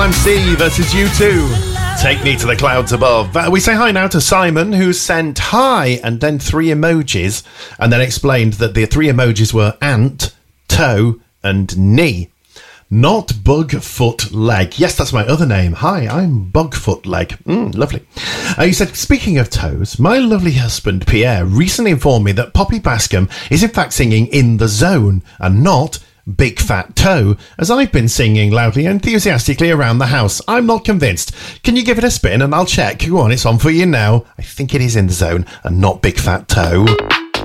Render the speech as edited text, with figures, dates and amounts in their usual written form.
Plan C versus U2. Take Me to the Clouds Above. We say hi now to Simon, who sent hi and then 3 emojis, and then explained that the 3 emojis were ant, toe, and knee. Not Bugfoot Leg. Yes, that's my other name. Hi, I'm Bugfoot Leg. Lovely. You said, speaking of toes, my lovely husband Pierre recently informed me that Poppy Bascom is in fact singing In the Zone and not Big Fat Toe, as I've been singing loudly and enthusiastically around the house. I'm not convinced. Can you give it a spin and I'll check? Go on, it's on for you now. I think it is In the Zone and not Big Fat Toe.